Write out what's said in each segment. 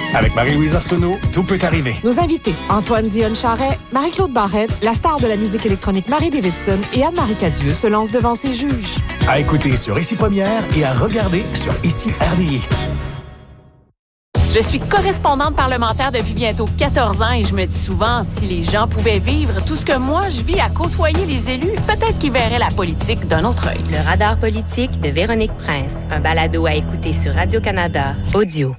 Avec Marie-Louise Arsenault, tout peut arriver. Nos invités, Antoine Dionne-Charret, Marie-Claude Barrette, la star de la musique électronique Marie Davidson et Anne-Marie Cadieux se lancent devant ses juges. À écouter sur Ici Première et à regarder sur Ici RDI. Je suis correspondante parlementaire depuis bientôt 14 ans et je me dis souvent, si les gens pouvaient vivre tout ce que moi je vis à côtoyer les élus, peut-être qu'ils verraient la politique d'un autre œil. Le radar politique de Véronique Prince, un balado à écouter sur Radio-Canada Audio.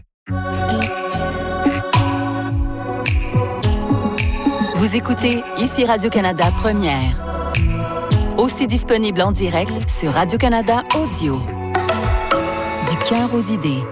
Vous écoutez Ici Radio-Canada Première. Aussi disponible en direct sur Radio-Canada Audio. Du cœur aux idées.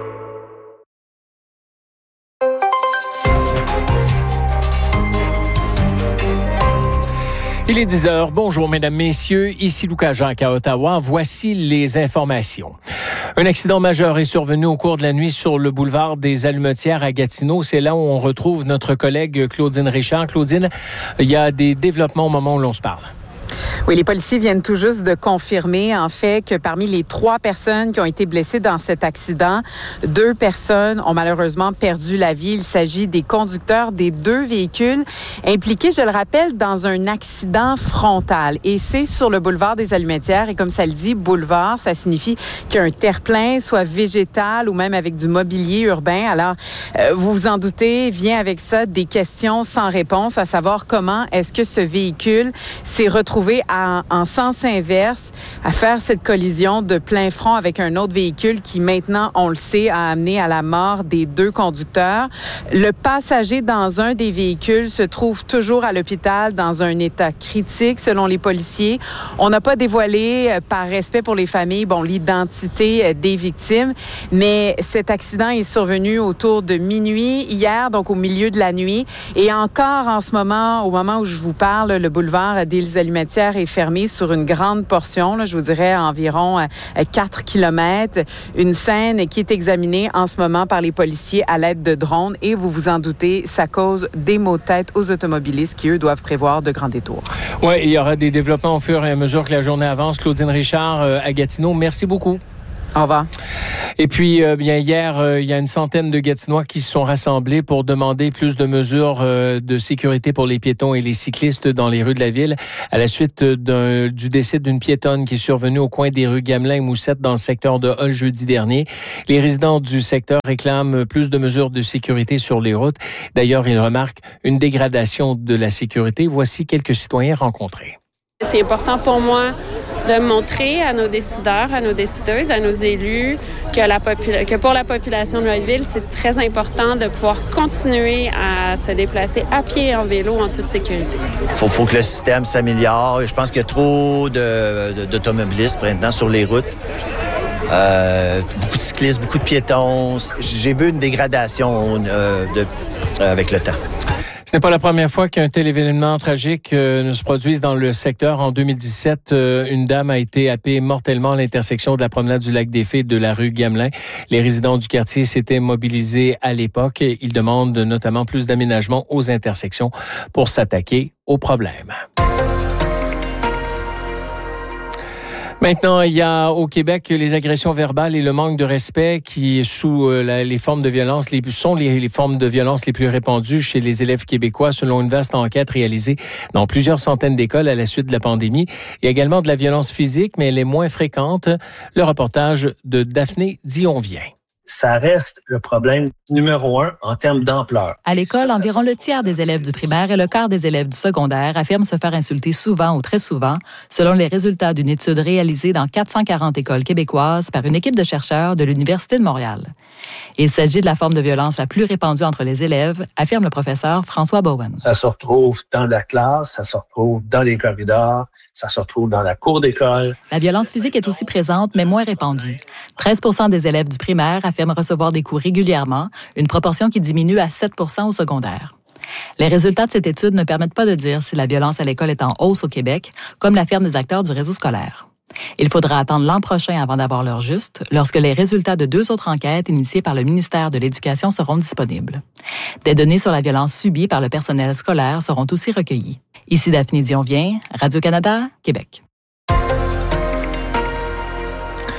Il est 10h. Bonjour, mesdames, messieurs. Ici Lucas Jacques à Ottawa. Voici les informations. Un accident majeur est survenu au cours de la nuit sur le boulevard des Allumetières à Gatineau. C'est là où on retrouve notre collègue Claudine Richard. Claudine, il y a des développements au moment où l'on se parle. Oui, les policiers viennent tout juste de confirmer, en fait, que parmi les 3 personnes qui ont été blessées dans cet accident, 2 personnes ont malheureusement perdu la vie. Il s'agit des conducteurs des 2 véhicules impliqués, je le rappelle, dans un accident frontal. Et c'est sur le boulevard des Allumetières. Et comme ça le dit, boulevard, ça signifie qu'un terre-plein, soit végétal ou même avec du mobilier urbain. Alors, vous vous en doutez, vient avec ça des questions sans réponse, à savoir comment est-ce que ce véhicule s'est retrouvé en sens inverse à faire cette collision de plein front avec un autre véhicule qui maintenant, on le sait, a amené à la mort des 2 conducteurs. Le passager dans un des véhicules se trouve toujours à l'hôpital dans un état critique selon les policiers. On n'a pas dévoilé, par respect pour les familles, l'identité des victimes, mais cet accident est survenu autour de minuit hier, donc au milieu de la nuit. Et encore en ce moment, au moment où je vous parle, le boulevard des Allumetières est fermé sur une grande portion, je vous dirais environ 4 kilomètres. Une scène qui est examinée en ce moment par les policiers à l'aide de drones. Et vous vous en doutez, ça cause des maux de tête aux automobilistes qui, eux, doivent prévoir de grands détours. Oui, il y aura des développements au fur et à mesure que la journée avance. Claudine Richard à Gatineau, merci beaucoup. Au revoir. Et puis, hier, il y a une centaine de Gatinois qui se sont rassemblés pour demander plus de mesures de sécurité pour les piétons et les cyclistes dans les rues de la ville à la suite du décès d'une piétonne qui est survenue au coin des rues Gamelin et Moussette dans le secteur de Hull jeudi dernier. Les résidents du secteur réclament plus de mesures de sécurité sur les routes. D'ailleurs, ils remarquent une dégradation de la sécurité. Voici quelques citoyens rencontrés. C'est important pour moi de montrer à nos décideurs, à nos décideuses, à nos élus que pour la population de notre ville, c'est très important de pouvoir continuer à se déplacer à pied et en vélo en toute sécurité. Faut que le système s'améliore. Je pense qu'il y a trop d'automobilistes maintenant sur les routes. Beaucoup de cyclistes, beaucoup de piétons. J'ai vu une dégradation avec le temps. Ce n'est pas la première fois qu'un tel événement tragique ne se produise dans le secteur. En 2017, une dame a été happée mortellement à l'intersection de la promenade du Lac des Fées et de la rue Gamelin. Les résidents du quartier s'étaient mobilisés à l'époque. Ils demandent notamment plus d'aménagement aux intersections pour s'attaquer aux problèmes. Maintenant, il y a au Québec les agressions verbales et le manque de respect qui, sous les formes de violence, sont les formes de violence les plus répandues chez les élèves québécois, selon une vaste enquête réalisée dans plusieurs centaines d'écoles à la suite de la pandémie. Il y a également de la violence physique, mais elle est moins fréquente. Le reportage de Daphné Dionvien. Ça reste le problème numéro 1 en termes d'ampleur. À l'école, environ le tiers des élèves du primaire et le quart des élèves du secondaire affirment se faire insulter souvent ou très souvent, selon les résultats d'une étude réalisée dans 440 écoles québécoises par une équipe de chercheurs de l'Université de Montréal. Il s'agit de la forme de violence la plus répandue entre les élèves, affirme le professeur François Bowen. Ça se retrouve dans la classe, ça se retrouve dans les corridors, ça se retrouve dans la cour d'école. La violence physique est aussi présente, mais moins répandue. 13% des élèves du primaire affirment recevoir des coups régulièrement, une proportion qui diminue à 7% au secondaire. Les résultats de cette étude ne permettent pas de dire si la violence à l'école est en hausse au Québec, comme l'affirment des acteurs du réseau scolaire. Il faudra attendre l'an prochain avant d'avoir l'heure juste, lorsque les résultats de 2 autres enquêtes initiées par le ministère de l'Éducation seront disponibles. Des données sur la violence subie par le personnel scolaire seront aussi recueillies. Ici Daphné Dionvien, Radio-Canada, Québec.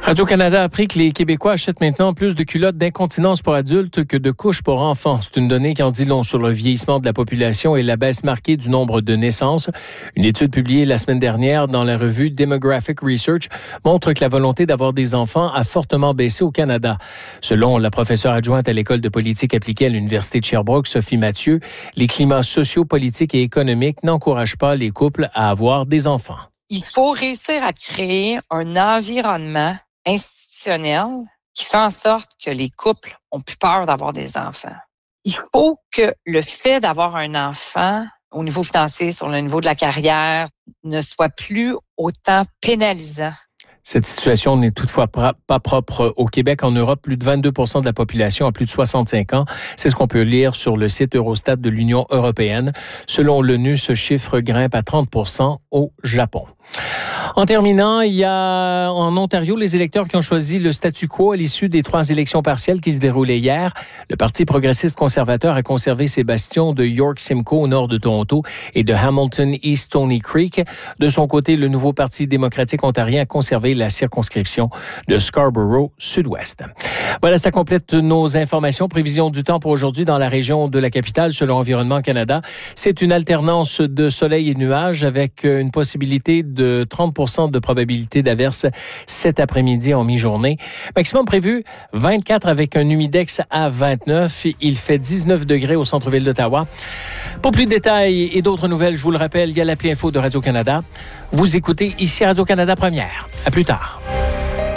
Radio-Canada a appris que les Québécois achètent maintenant plus de culottes d'incontinence pour adultes que de couches pour enfants. C'est une donnée qui en dit long sur le vieillissement de la population et la baisse marquée du nombre de naissances. Une étude publiée la semaine dernière dans la revue Demographic Research montre que la volonté d'avoir des enfants a fortement baissé au Canada. Selon la professeure adjointe à l'École de politique appliquée à l'Université de Sherbrooke, Sophie Mathieu, les climats sociaux, politiques et économiques n'encouragent pas les couples à avoir des enfants. Il faut réussir à créer un environnement institutionnel qui fait en sorte que les couples ont plus peur d'avoir des enfants. Il faut que le fait d'avoir un enfant au niveau financier, sur le niveau de la carrière, ne soit plus autant pénalisant. Cette situation n'est toutefois pas propre au Québec. En Europe, plus de 22 % de la population a plus de 65 ans. C'est ce qu'on peut lire sur le site Eurostat de l'Union européenne. Selon l'ONU, ce chiffre grimpe à 30 % au Japon. En terminant, il y a en Ontario les électeurs qui ont choisi le statu quo à l'issue des 3 élections partielles qui se déroulaient hier. Le Parti progressiste conservateur a conservé ses bastions de York Simcoe au nord de Toronto et de Hamilton East Stony Creek. De son côté, le nouveau Parti démocratique ontarien a conservé la circonscription de Scarborough Sud-Ouest. Voilà, ça complète nos informations. Prévision du temps pour aujourd'hui dans la région de la capitale selon Environnement Canada. C'est une alternance de soleil et nuages avec une possibilité de 30 % de probabilité d'averse cet après-midi en mi-journée. Maximum prévu 24 avec un humidex à 29. Il fait 19 degrés au centre-ville d'Ottawa. Pour plus de détails et d'autres nouvelles, je vous le rappelle, il y a l'appli info de Radio-Canada. Vous écoutez ici Radio-Canada Première. À plus tard.